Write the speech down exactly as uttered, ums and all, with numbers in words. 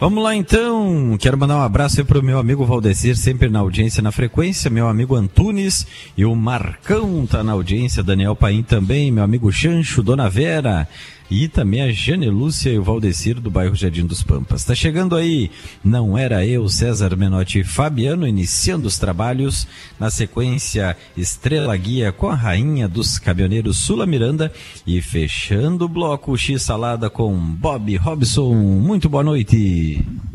Vamos lá então, quero mandar um abraço aí pro meu amigo Valdecir, sempre na audiência, na frequência, meu amigo Antunes e o Marcão tá na audiência, Daniel Paim também, meu amigo Chancho, Dona Vera e também a Jane Lúcia e o Valdecir do bairro Jardim dos Pampas. Tá chegando aí, Não Era Eu, César Menotti e Fabiano, iniciando os trabalhos, na sequência Estrela Guia com a rainha dos caminhoneiros Sula Miranda e fechando o bloco X Salada com Bob Robson. Muito boa noite.